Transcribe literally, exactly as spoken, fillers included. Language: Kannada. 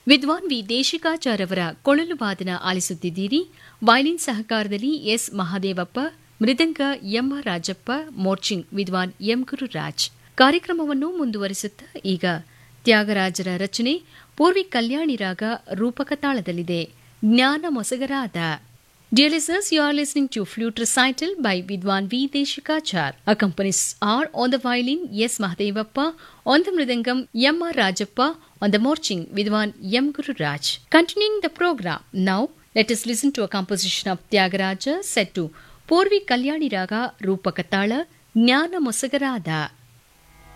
ವಿದ್ವಾನ್ ವಿ ದೇಶಿಕಾಚಾರ್ ಅವರ ಕೊಳಲು ವಾದನ ಆಲಿಸುತ್ತಿದ್ದೀರಿ. ವಯಲಿನ್ ಸಹಕಾರದಲ್ಲಿ ಎಸ್ ಮಹಾದೇವಪ್ಪ, ಮೃದಂಗ ಎಂ ರಾಜಪ್ಪ, ಮೋರ್ಚಿಂಗ್ ವಿದ್ವಾನ್ ಎಂ ಗುರುರಾಜ್. ಕಾರ್ಯಕ್ರಮವನ್ನು ಮುಂದುವರಿಸುತ್ತಾ ಈಗ ತ್ಯಾಗರಾಜರ ರಚನೆ ಪೂರ್ವಿ ಕಲ್ಯಾಣಿ ರಾಗ ರೂಪಕ ತಾಳದಲ್ಲಿದೆ. ಜ್ಞಾನ ಮೊಸಗರಾದ. Dear listeners, you are listening to Flute Recital by Vidwan V. Deshikachar. Accompanies are on the violin S. Mahadevappa, on the mridangam M. R. Rajappa, on the morching Vidwan M. Guru Raj. Continuing the program, now let us listen to a composition of Tyagaraja set to Purvi Kalyani Raga Rupakatala Jnana Mosagarada.